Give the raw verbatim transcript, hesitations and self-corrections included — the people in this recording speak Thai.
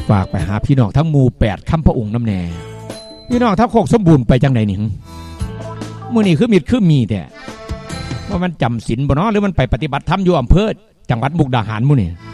ฝากไปหาพี่น้องทั้งหมู่แปดคำพระองค์น้ำแน่พี่น้องทั้งโคกสมบูรณ์ไปจังไหนนี่มื้อนี้คือมีคือมีแต่ว่ามันจำศีลบ่เนาะหรือมันไปปฏิบัติธรรมอยู่อำเภอจังหวัดมุกดาหารมื้อนี้